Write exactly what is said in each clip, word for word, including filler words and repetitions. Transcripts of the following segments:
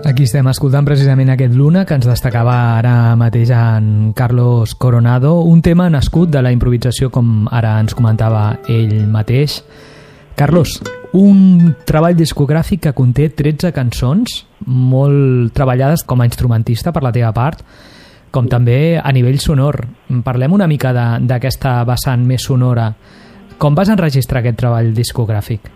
Aquí estem escoltant precisament aquest Luna que ens destacava ara mateix en Carlos Coronado, un tema nascut de la improvisació, com ara ens comentava ell mateix. Carlos, un treball discogràfic que conté tretze cançons, molt treballades com a instrumentista per la teva part, com també a nivell sonor. Parlem una mica d'aquesta vessant més sonora. Com vas enregistrar aquest treball discogràfic?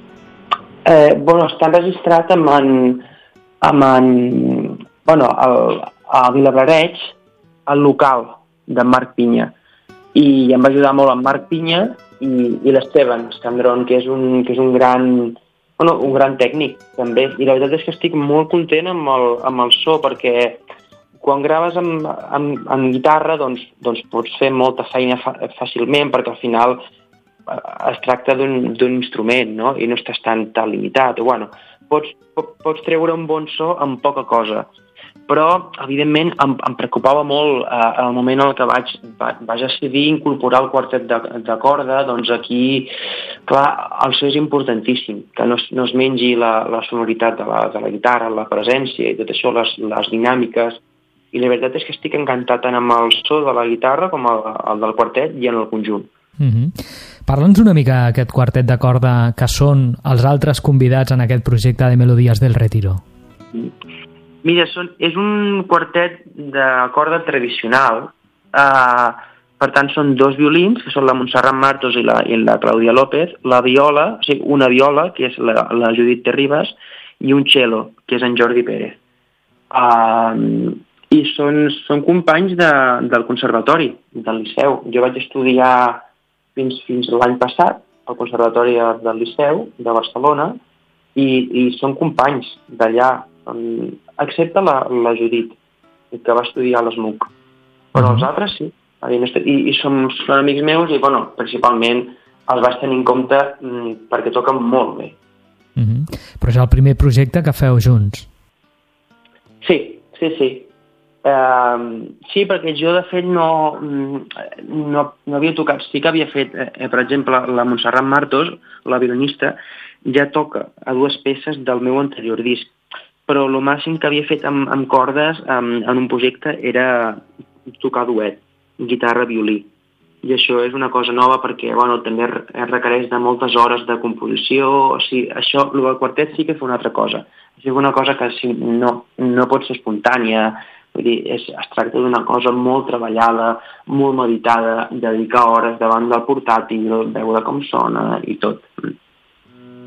Eh, bueno, està enregistrat amb en, amb en, bueno, el, a Vilablareix, al local de Marc Pinya. I em va ajudar molt en Marc Pinya i, i l'Esteban Scandron, que és un, que és un gran, bueno, un gran tècnic també. I la veritat és que estic molt content amb el, amb el so, perquè quan graves amb, amb, amb guitarra doncs, doncs pots fer molta feina fàcilment, perquè al final es tracta d'un instrument, no? I no estàs tan, tan limitat. Bueno, pots, pots treure un bon so amb poca cosa. Però, evidentment, em, em preocupava molt eh, el moment en què vaig, vaig decidir incorporar el quartet de, de corda. Doncs aquí, clar, el so és importantíssim, que no, no es mengi la, la sonoritat de la, de la guitarra, la presència i tot això, les, les dinàmiques. I la veritat és que estic encantat tant amb el so de la guitarra com el, el del quartet i en el conjunt. Mm-hmm. Parla'ns una mica d'aquest quartet de corda que són els altres convidats en aquest projecte de Melodías del Retiro. Mira, són, és un quartet de corda tradicional. Uh, per tant, són dos violins, que són la Montserrat Martos i la, i la Clàudia López, la viola, o sigui, una viola, que és la, la Judit Terribas, i un cello, que és en Jordi Pérez. Uh, I són, són companys de, del conservatori, del Liceu. Jo vaig estudiar fins, fins l'any passat al Conservatori del Liceu de Barcelona i, i són companys d'allà, excepte la, la Judit, que va estudiar a l'ESMUC. Però els altres sí, i, i som, són amics meus i, bueno, principalment els vaig tenir en compte mm, perquè toquen molt bé. Mm-hmm. Però és el primer projecte que feu junts. Sí, sí, sí. Uh, sí, perquè jo de fet no, no, no havia tocat, sí que havia fet, eh, per exemple, la Montserrat Martos, la violinista, ja toca a dues peces del meu anterior disc, però el màxim que havia fet amb, amb cordes um, en un projecte era tocar duet, guitarra-violí. I això és una cosa nova perquè bueno, també requereix de moltes hores de composició, o sigui, això, el del quartet sí que fa una altra cosa. És una cosa que sí, no, no pot ser espontània. Vull dir, és, es tracta d'una cosa molt treballada, molt meditada, dedicar hores davant del portàtil, veure com sona i tot.